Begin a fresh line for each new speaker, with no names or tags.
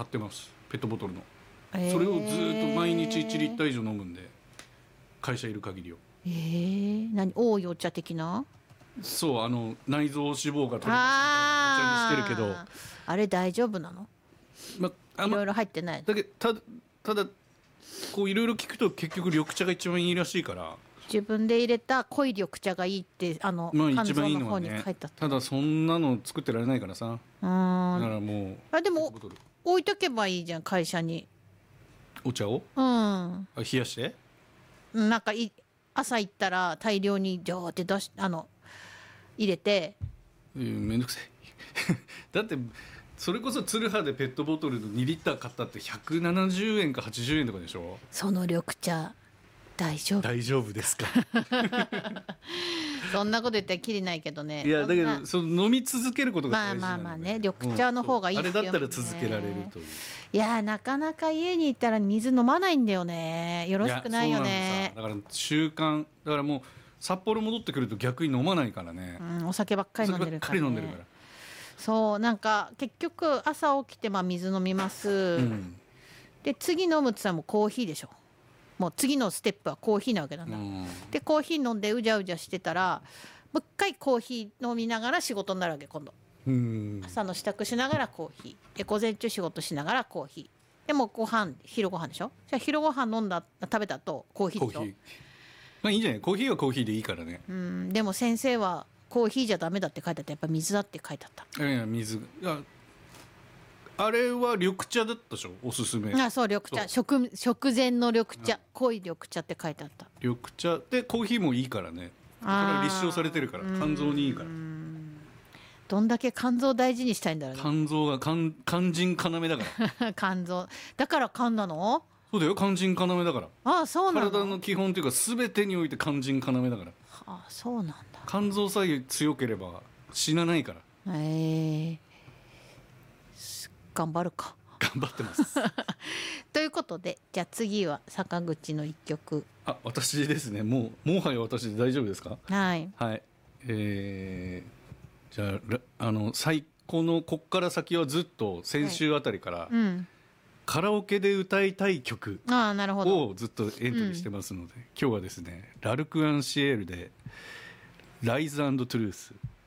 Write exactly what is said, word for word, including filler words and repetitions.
ってます。ペットボトルの、
えー、
それをずっと毎日いちリッター以上飲むんで、会社いる限りを。
えー、何多いお茶的な。
そう、あの内臓脂肪が取れますみたいなお茶にしてるけど、
あれ大丈夫なの？
まあ、
いろいろ入ってない。
だけどただただこういろいろ聞くと結局緑茶が一番いいらしいから、
自分で入れた濃い緑茶がいいってあの、
まあ、
肝
一番いい
臓の方
のはね。
に書いてあった。
ただそんなの作ってられないからさ。
うん、
だからもう
あでも置いとけばいいじゃん、会社に。
お茶を、
うん、
あ冷やして、
なんかい朝行ったら大量にジョーって出しあの入れて、
うん、めんどくさいだってそれこそツルハでペットボトルのにリッター買ったってひゃくななじゅうえんかはちじゅうえんとかでしょ。
その緑茶大丈夫
大丈夫ですか
そんなこと言ったらきりないけどね。
いやだけど
そ
その飲み続けることが大事なので、
まあまあまあね、緑茶の方がいい
うん、
ですよね。
あれだったら続けられるという。
いやなかなか家に行ったら水飲まないんだよね。よろしくないよね。
いやそうなのさ、だから習慣だからもう札幌戻ってくると逆に飲まないからね、
うん、お酒ばっかり飲んでるから、ね、
お酒ばっかり飲んでるから。
そうなんか結局朝起きてまあ水飲みます、うん、で次飲むってさもうコーヒーでしょ。もう次のステップはコーヒーなわけなんだ、うん、でコーヒー飲んでうじゃうじゃしてたらもう一回コーヒー飲みながら仕事になるわけ今度、うん、朝の支度しながらコーヒーで午前中仕事しながらコーヒーでもご飯昼ご飯でしょ。じゃあ昼ご飯飲んだ食べた後コーヒーでしょ。
まあいいんじゃない。コーヒーはコーヒーでいいからね、
うん、でも先生はコーヒーじゃダメだって書いてあったやっぱ水だって書いてあった。
いや水いやあれは緑茶だったでしょおすすめ。
あそう緑茶 食, 食前の緑茶濃い緑茶って書いてあった。
緑茶でコーヒーもいいからね。だから立証されてるから肝臓にいいから。
どんだけ肝臓大事にしたいんだろうね。
肝臓が肝肝腎要だから
肝臓だから肝なの。
そうだよ肝腎要だから。
ああそうなの。
体の基本というか全てにおいて肝腎要だから。
ああそうなんだ。
肝臓さえ強ければ死なないから。
へえ頑張るか。
頑張ってます
ということでじゃあ次は坂口の一曲。
あ私ですね。もうもはや私で大丈夫ですか。
はい
はいえー、じゃああの最高のこっから先はずっと先週あたりから、はいうん、カラオケで歌いたい曲をずっとエントリーしてますので、うん、今日はですねラルク・アンシエールでライズ&トゥルース